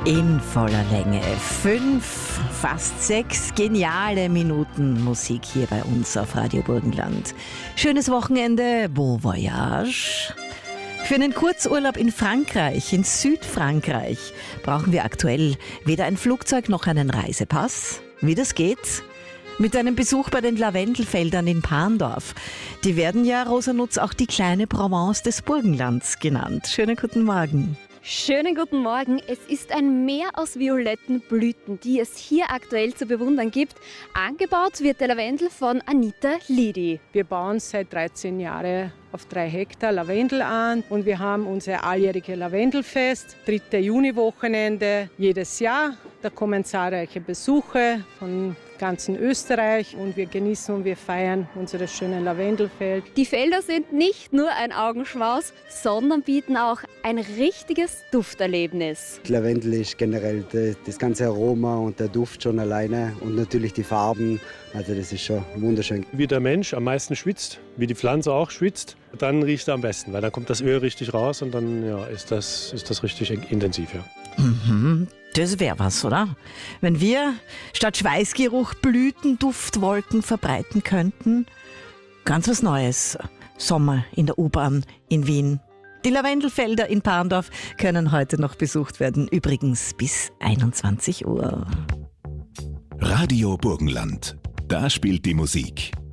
In voller Länge. 5, fast 6 geniale Minuten Musik hier bei uns auf Radio Burgenland. Schönes Wochenende, bon voyage. Für einen Kurzurlaub in Frankreich, in Südfrankreich, brauchen wir aktuell weder ein Flugzeug noch einen Reisepass. Wie das geht? Mit einem Besuch bei den Lavendelfeldern in Parndorf. Die werden ja, Rosa Nutz, auch die kleine Provence des Burgenlands genannt. Schönen guten Morgen. Schönen guten Morgen. Es ist ein Meer aus violetten Blüten, die es hier aktuell zu bewundern gibt. Angebaut wird der Lavendel von Anita Lidi. Wir bauen seit 13 Jahren auf 3 Hektar Lavendel an und wir haben unser alljährige Lavendelfest, 3. Juni-Wochenende jedes Jahr. Da kommen zahlreiche Besucher von ganzen Österreich und wir genießen und wir feiern unser schönes Lavendelfeld. Die Felder sind nicht nur ein Augenschmaus, sondern bieten auch ein richtiges Dufterlebnis. Lavendel ist generell das ganze Aroma und der Duft schon alleine und natürlich die Farben. Also das ist schon wunderschön. Wie der Mensch am meisten schwitzt, wie die Pflanze auch schwitzt, dann riecht er am besten, weil dann kommt das Öl richtig raus und dann ist das richtig intensiv. Ja. Mhm. Das wäre was, oder? Wenn wir statt Schweißgeruch Blütenduftwolken verbreiten könnten. Ganz was Neues. Sommer in der U-Bahn in Wien. Die Lavendelfelder in Parndorf können heute noch besucht werden. Übrigens bis 21 Uhr. Radio Burgenland. Da spielt die Musik.